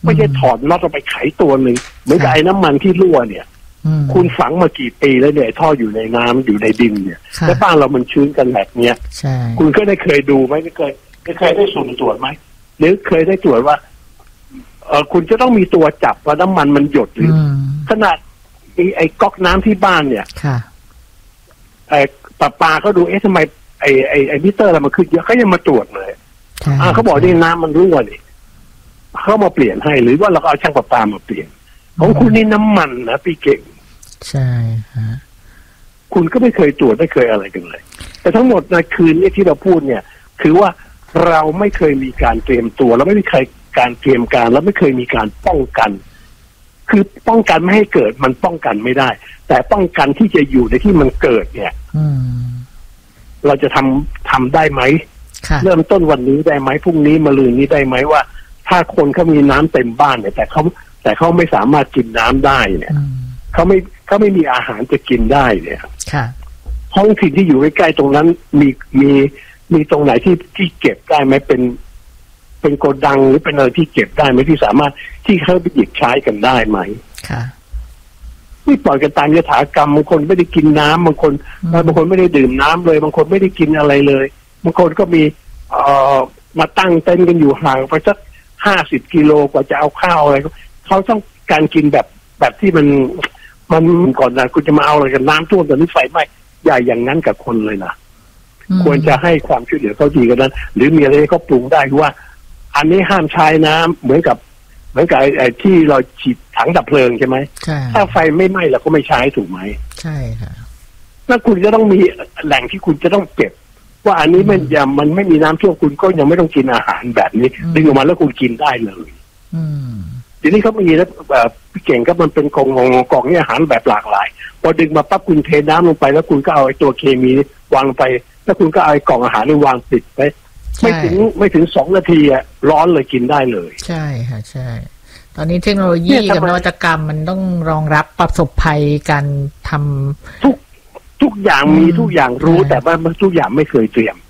ไม่ใช่ถอดน็อตออกไปไขตัวหนึ่งเหมือนกับไอ้น้ำมันที่รั่วเนี่ยคุณฝังมากี่ปีแล้วเนี่ยท่ออยู่ในน้ำอยู่ในดินเนี่ยแล้วบ้านเรามันชื้นกันแบบเนี้ยคุณก็ได้เคยดูไหมเคยได้สุ่มตรวจไหมหรือเคยได้ตรวจว่าคุณจะต้องมีตัวจับว่าน้ำมันมันหยดหรือขนาดไอ้ก๊อกน้ำที่บ้านเนี่ยไอ้ประปาเขาดูทำไมไอ้มิเตอร์อะไรมันขึ้นเยอะเขายังมาตรวจเลยเขาบอกนี่น้ำมันรั่วนี่เขามาเปลี่ยนให้หรือว่าเราเอาช่างประปามาเปลี่ยนของคุณนี่น้ำมันนะพี่เก่งใช่ฮะคุณก็ไม่เคยตรวจไม่เคยอะไรกันเลยแต่ทั้งหมดในคืนนี้ที่เราพูดเนี่ยคือว่าเราไม่เคยมีการเตรียมตัวเราไม่เคยการเตรียมการแล้วไม่เคยมีการป้องกันคือป้องกันไม่ให้เกิดมันป้องกันไม่ได้แต่ป้องกันที่จะอยู่ในที่มันเกิดเนี่ยเราจะทำได้ไหมเริ่มต้นวันนี้ได้ไหมพรุ่งนี้มะรืนนี้ได้ไหมว่าถ้าคนเขามีน้ำเต็มบ้านเนี่ยแต่เขาไม่สามารถกินน้ำได้เนี่ยเขาไม่มีอาหารจะกินได้เนี่ยห้องถิ่นที่อยู่ใกล้ๆตรงนั้นมีตรงไหนที่เก็บได้ไหมเป็นโกดังหรือเป็นอะไรที่เก็บได้ไหมที่สามารถที่เขาไปหยิบใช้กันได้ไหมไม่ปล่อยกันตามยถากรรมบางคนไม่ได้กินน้ำบางคนไม่ได้ดื่มน้ำเลยบางคนไม่ได้กินอะไรเลยบางคนก็มีมาตั้งเต็นท์กันอยู่ห่างไปสัก50 กิโลกว่าจะเอาข้าวอะไรเขาต้องการกินแบบที่มันก่อนนะคุณจะมาเอาอะไรกันน้ำท่วมตอนนี้ไฟไหม้ใหญ่อย่างนั้นกับคนเลยนะควรจะให้ความช่วยเหลือเขาดีกันนั้นหรือมีอะไรเขาปรุงได้ว่าอันนี้ห้ามใช้น้ำเหมือนกับไอ้ที่เราฉีดถังดับเพลิงใช่ไหมถ้าไฟไม่ไหม้เราก็ไม่ใช้ถูกไหมใช่ค่ะแล้วคุณจะต้องมีแหล่งที่คุณจะต้องเก็บว่าอันนี้มันไม่มีน้ำท่วมคุณก็ยังไม่ต้องกินอาหารแบบนี้ดึงออกมาแล้วคุณกินได้เลยทีนี้เขามีแล้วพี่เก่งก็มันเป็นกล่องนี่อาหารแบบหลากหลายพอดึงมาปั๊บคุณเทน้ำลงไปแล้วคุณก็เอาไอ้ตัวเคมีวางลงไปแล้วคุณก็เอากล่องอาหารนี่วางปิดไปไม่ถึง2 นาทีอ่ะร้อนเลยกินได้เลยใช่ค่ะใช่ตอนนี้เทคโนโลยีกับนวัตกรรมมันต้องรองรับประสบภัยการทำทุกอย่างมีทุกอย่างรู้แต่ว่าทุกอย่างไม่เคยเตรียม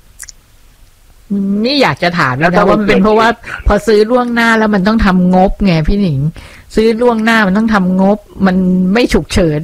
นี่อยากจะถามแล้วนะว่ามันเป็นเพราะว่าพอซื้อล่วงหน้าแล้วมันต้องทำงบไงพี่หนิงซื้อล่วงหน้ามันต้องทำงบมันไม่ฉุกเฉิน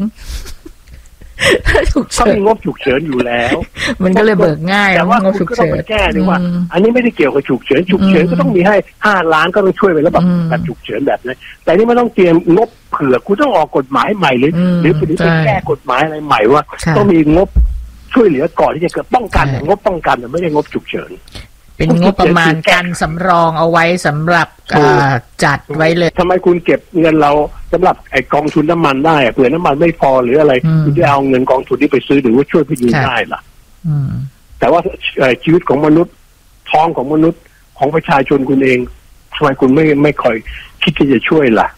เขามีงบฉุกเฉินอยู่แล้วมันก็เลยเบิกง่ายแต่ว่างบฉุกเฉินแก้ดีว่าอันนี้ไม่ได้เกี่ยวกับฉุกเฉินก็ต้องมีให้5 ล้านก็ต้องช่วยไปแล้วแบบฉุกเฉินแบบนี้แต่นี่ไม่ต้องเตรียมงบเผื่อคุณต้องออกกฎหมายใหม่หรือไปแก้กฎหมายอะไรใหม่ว่าต้องมีงบช่วยเหลือก่อนที่จะเกิดป้องกันงบป้องกันไม่ได้งบฉุกเฉินเป็นงบประมาณการสำรองเอาไว้สำหรับจัดไว้เลยทำไมคุณเก็บเงินเราสำหรับไอ้กองทุนน้ำมันได้เผื่อน้ำมันไม่พอหรืออะไรคุณจะเอาเงินกองทุนนี้ไปซื้อหรือว่าช่วยพยุงได้ล่ะแต่ว่าชีวิตของมนุษย์ท้องของมนุษย์ของประชาชนคุณเองทำไมคุณไม่ค่อยคิดที่จะช่วยล่ะ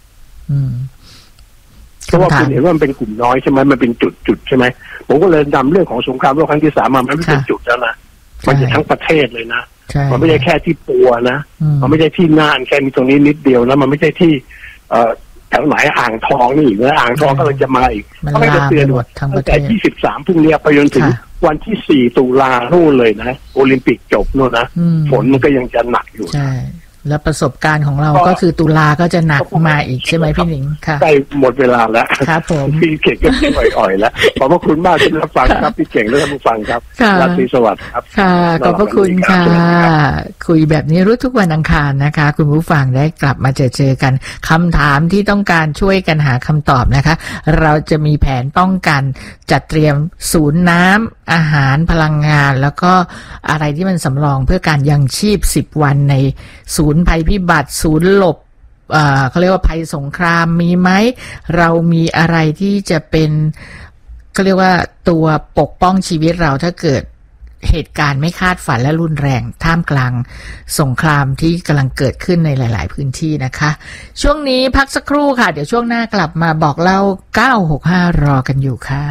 เพราะว่าคุณเห็นว่ามันเป็นกลุ่มน้อยใช่ไหมมันเป็นจุดใช่ไหมผมก็เลยนำเรื่องของสงครามโลกครั้งที่ 3มันไม่เป็นจุดแล้วนะมันจะทั้งประเทศเลยนะมันไม่ใช่แค่ที่ปัวนะมันไม่ใช่ที่น่านแค่มีตรงนี้นิดเดียวนะมันไม่ใช่ที่แถวไหนอ่างทองนี่อีกนะอ่างทองก็เลยจะมาอีกก็ไม่ได้เตือนตั้งแต่23พรุ่งนี้ไปจนถึงวันที่4 ตุลาโน่นเลยนะโอลิมปิกจบโน่นนะฝนมันก็ยังจะหนักอยู่แล้วประสบการณ์ของเราก็คือตุลาก็จะหนักมาอีกใช่ไหมพี่หนิงค่ะใกล้หมดเวลาแล้วครับผมพี่เก่งก็อ่อยๆแล้วขอบพระคุณมากที่รับฟังครับพี่เก่งและท่านผู้ฟังครับราตรีสวัสดิ์ครับค่ะขอบพระคุณค่ะคุยแบบนี้รู้ทุกวันอังคารนะคะคุณผู้ฟังได้กลับมาเจอกันคำถามที่ต้องการช่วยกันหาคำตอบนะคะเราจะมีแผนป้องกันจัดเตรียมศูนย์น้ำอาหารพลังงานแล้วก็อะไรที่มันสำรองเพื่อการยังชีพ10 วันในศูนย์ภัยพิบัติศูนย์หลบเขาเรียกว่าภัยสงครามมีไหมเรามีอะไรที่จะเป็นเขาเรียกว่าตัวปกป้องชีวิตเราถ้าเกิดเหตุการณ์ไม่คาดฝันและรุนแรงท่ามกลางสงครามที่กำลังเกิดขึ้นในหลายๆพื้นที่นะคะช่วงนี้พักสักครู่ค่ะเดี๋ยวช่วงหน้ากลับมาบอกเล่า965รอกันอยู่ค่ะ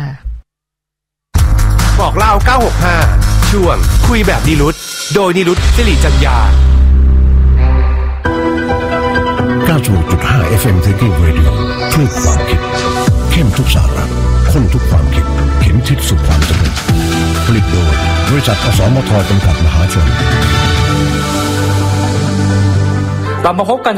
บอกเล่า965ช่วงคุยแบบนิรุตโดยนิรุตสิริจัญญา 90.5 FM Thinking Radio คลื่นความคิดเข้มทุกสาระข้นทุกความคิดเข็มทิศสู่ความสำเร็จผลิตโดยบริษัทอสมทจำกัดมหาชนกลับมาพบกัน